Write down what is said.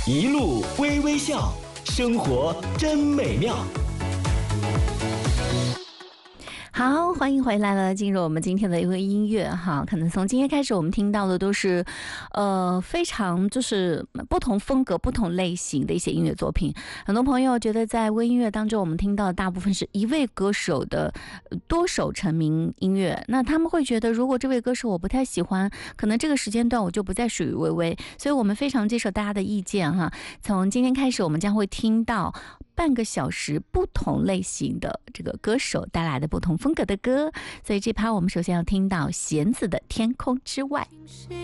一路微微笑，生活真美妙。 好，欢迎回来了，进入我们今天的一个音乐哈。可能从今天开始，我们听到的都是非常就是不同风格、不同类型的一些音乐作品。很多朋友觉得在微音乐当中，我们听到的大部分是一位歌手的多首成名音乐。那他们会觉得，如果这位歌手我不太喜欢，可能这个时间段我就不再属于微微。所以我们非常接受大家的意见哈。从今天开始，我们将会听到半个小时不同类型的这个歌手带来的不同风格的歌，所以这趴我们首先要听到弦子的《天空之外》。